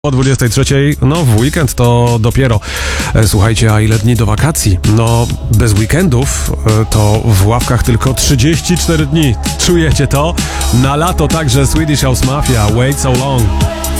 O 23, no w weekend to dopiero. Słuchajcie, a ile dni do wakacji? No bez weekendów to w ławkach tylko 34 dni. Czujecie to? Na lato także Swedish House Mafia, Wait So Long.